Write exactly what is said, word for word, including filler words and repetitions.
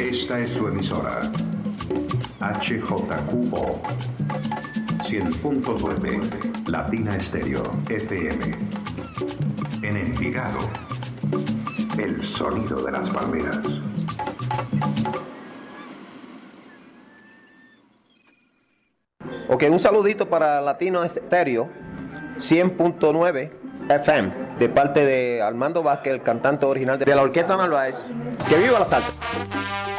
Esta es su emisora. H J Q O cien punto nueve Latina Estéreo F M. En Envigado, el sonido de las palmeras. Ok, un saludito para Latino Estéreo cien punto nueve F M de parte de Armando Vázquez, el cantante original de la Orquesta Narváez. ¡Que viva la salsa!